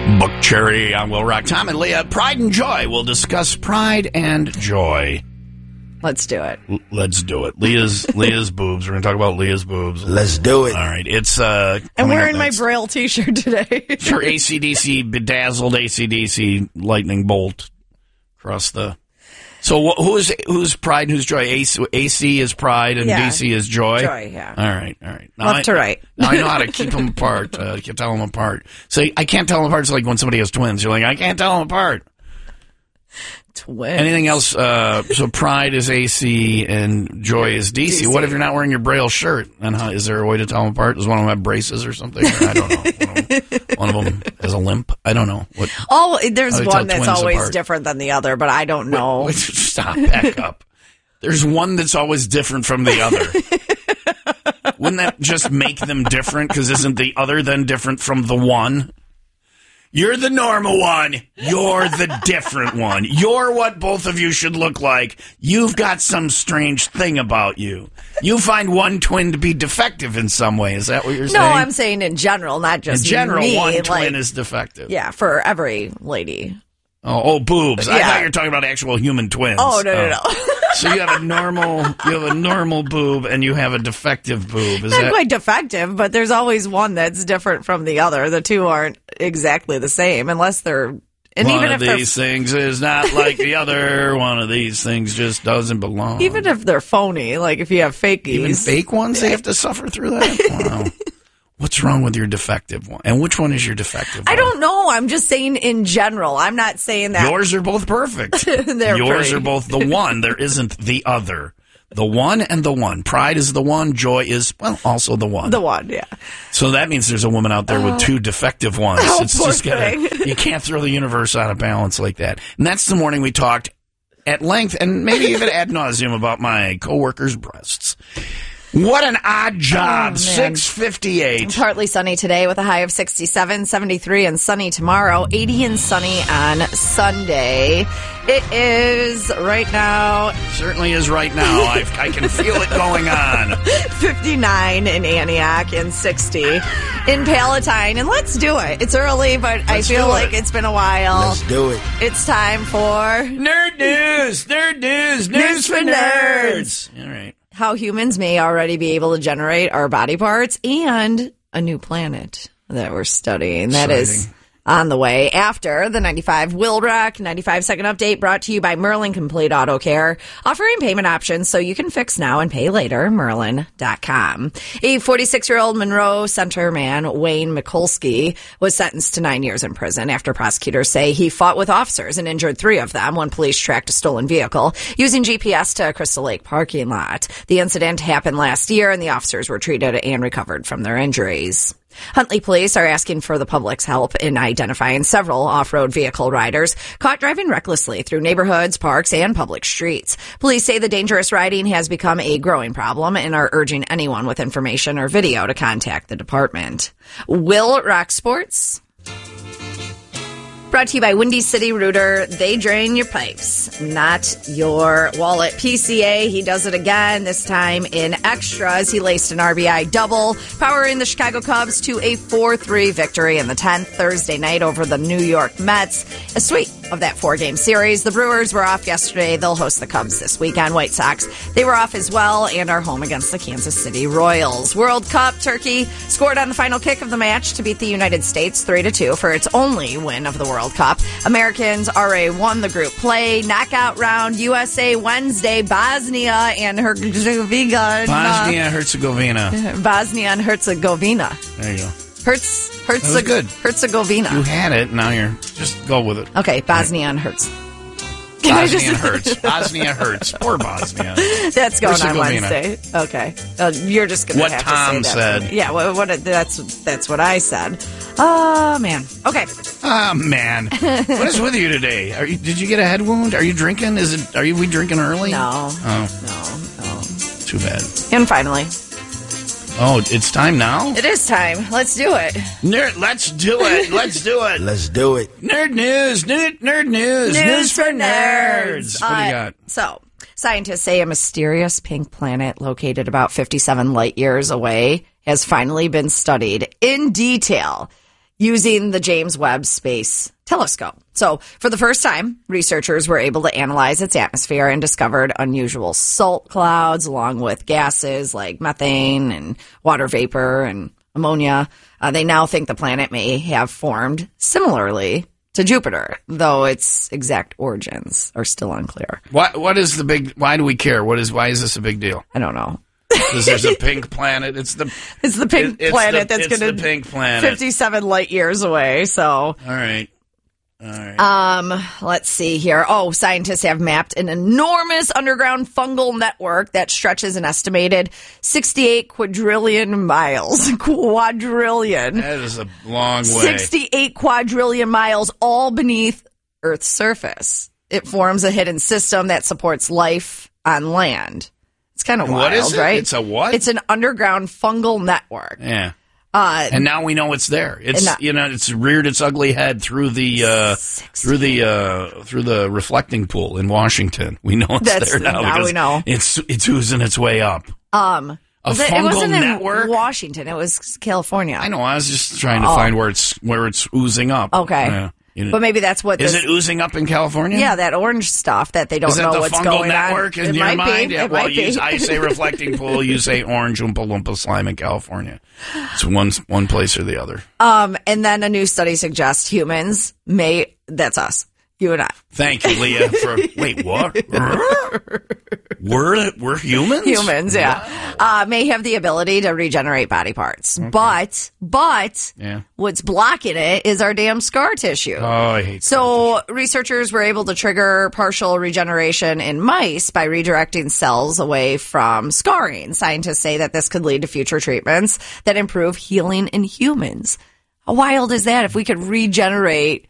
Buck Cherry on Will Rock. Tom and Leah, Pride and Joy. We'll discuss pride and joy. Let's do it. Let's do it. Leah's boobs. We're going to talk about Leah's boobs. Let's do it. All right. It's I'm wearing my Braille t-shirt today. Your AC/DC, bedazzled AC/DC lightning bolt across the... So who's pride and who's joy? AC is pride and DC is joy? Joy, yeah. All right. Now Left to right. Now I know how to keep them apart. Tell them apart. So I can't tell them apart. It's like when somebody has twins. You're like, I can't tell them apart. Twins. Anything else? So pride is AC and joy is DC. What if you're not wearing your Braille shirt? And is there a way to tell them apart? Does one of them have braces or something? Or I don't know. One of them has a limp. I don't know. There's one that's always different than the other, but I don't know. Wait, stop. Back up. There's one that's always different from the other. Wouldn't that just make them different? Because isn't the other then different from the one? You're the normal one. You're the different one. You're what both of you should look like. You've got some strange thing about you. You find one twin to be defective in some way. Is that what you're saying? No, I'm saying in general, not just in general. Me, one twin is defective. Yeah, for every lady. Oh, boobs. Yeah. I thought you were talking about actual human twins. Oh, no. So you have a normal boob and you have a defective boob. Not quite defective, but there's always one that's different from the other. The two aren't exactly the same unless they're... And one even of if these things is not like the other. One of these things just doesn't belong. Even if they're phony, like if you have fakies. Even fake ones, they have to suffer through that? Wow. What's wrong with your defective one? And which one is your defective one? I don't know. I'm just saying in general. I'm not saying that. Yours are both perfect. Yours are both the one. There isn't the other. The one and the one. Pride is the one. Joy is, also the one. The one, yeah. So that means there's a woman out there with two defective ones. It's just you can't throw the universe out of balance like that. And that's the morning we talked at length and maybe even ad nauseum about my coworker's breasts. What an odd job. 6:58. Partly sunny today with a high of 67, 73 and sunny tomorrow, 80 and sunny on Sunday. It is right now. Certainly is right now. I can feel it going on. 59 in Antioch and 60 in Palatine. And let's do it. It's early, but I feel like it's been a while. Let's do it. It's time for Nerd News. Nerd News. News for nerds. All right. How humans may already be able to generate our body parts and a new planet that we're studying. That is on the way after the 95 Will Rock 95 second update brought to you by Merlin Complete Auto Care, offering payment options so you can fix now and pay later. Merlin.com. A 46-year-old Monroe Center man, Wayne Mikulski, was sentenced to 9 years in prison after prosecutors say he fought with officers and injured 3 of them when police tracked a stolen vehicle using GPS to a Crystal Lake parking lot. The incident happened last year and the officers were treated and recovered from their injuries. Huntley police are asking for the public's help in identifying several off-road vehicle riders caught driving recklessly through neighborhoods, parks, and public streets. Police say the dangerous riding has become a growing problem and are urging anyone with information or video to contact the department. Will Rock Sports. Brought to you by Windy City Rooter. They drain your pipes, not your wallet. PCA, he does it again, this time in extras. He laced an RBI double, powering the Chicago Cubs to a 4-3 victory in the 10th Thursday night over the New York Mets. A sweep of that 4-game series. The Brewers were off yesterday. They'll host the Cubs this weekend. White Sox, they were off as well and are home against the Kansas City Royals. World Cup, Turkey scored on the final kick of the match to beat the United States 3-2 for its only win of the World Cup. Americans already won the group play. Knockout round, USA Wednesday, Bosnia and Herzegovina. Bosnia and Herzegovina. There you go. Good. Herzegovina. You had it, now you're just go with it. Okay, Bosnia and Hertz. Bosnia hurts. Poor Bosnia. That's going on Wednesday. Okay. You're just going to have to say that. What Tom said. Yeah, that's what I said. Oh, man. Okay. Oh, man. What is with you today? Did you get a head wound? Are you drinking? Are we drinking early? No. Oh. No. Too bad. And finally. Oh, it's time now? It is time. Let's do it. Let's do it. Let's do it. Let's do it. Nerd news. Nerd news. News for nerds. What do you got? So, scientists say a mysterious pink planet located about 57 light years away has finally been studied in detail using the James Webb Space Telescope. So for the first time, researchers were able to analyze its atmosphere and discovered unusual salt clouds along with gases like methane and water vapor and ammonia. They now think the planet may have formed similarly to Jupiter, though its exact origins are still unclear. What is the big? Why do we care? Why is this a big deal? I don't know. Because there's a pink planet. It's the pink planet that's going to the pink planet. 57 light years away. So all right. Let's see here. Oh, scientists have mapped an enormous underground fungal network that stretches an estimated 68 quadrillion miles. Quadrillion. That is a long way. 68 quadrillion miles, all beneath Earth's surface. It forms a hidden system that supports life on land. It's kind of wild, what is it? right? It's a what? It's an underground fungal network. Yeah. And now we know it's there. It's reared its ugly head through the reflecting pool in Washington. We know it's there now. Now we know it's oozing its way up. A fungal it wasn't network in Washington. It was California. I know. I was just trying to find where it's oozing up. Okay. Yeah. But maybe that's what is it oozing up in California? Yeah, that orange stuff that they don't know what's going on. Is it the fungal network in your mind? Yeah, well, I say reflecting pool, you say orange Oompa Loompa slime in California. It's one place or the other. And then a new study suggests humans that's us, you and I. Thank you, Leah. Wait, what? We're humans? Humans, yeah. May have the ability to regenerate body parts. Okay. But what's blocking it is our damn scar tissue. Oh, I hate So researchers were able to trigger partial regeneration in mice by redirecting cells away from scarring. Scientists say that this could lead to future treatments that improve healing in humans. How wild is that if we could regenerate